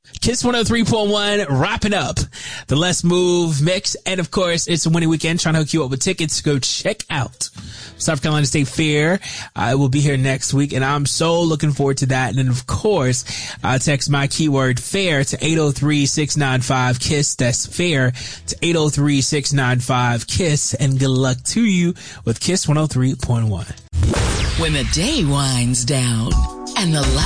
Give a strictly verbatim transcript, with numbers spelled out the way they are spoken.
Kiss one oh three point one, wrapping up the Let's Move mix. And of course, it's a winning weekend, trying to hook you up with tickets to go check out South Carolina State Fair. I will be here next week, and I'm so looking forward to that. And then, of course, uh, text my keyword FAIR to eight oh three, six nine five, KISS. That's FAIR to eight oh three, six nine five, KISS. And good luck to you with Kiss one oh three point one. When the day winds down and the